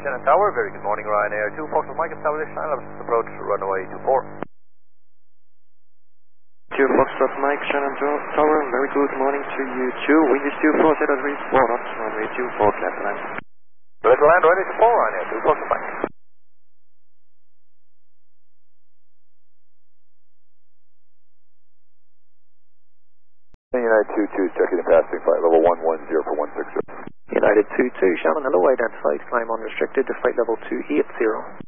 Shannon Tower. Very good morning, Ryanair 2, Foxtrot Mike established, and approach runway 24. 2 Foxtrot Mike, Shannon Tower, very good morning to you too. Wind is 24, 034 knots, runway 24, clear to land. Clear to land, ready to 4, Ryanair 2, Foxtrot Mike. United 22, checking and passing flight level 110 for 160. United 22, Shannon, hello, identified, climb unrestricted to flight level 280.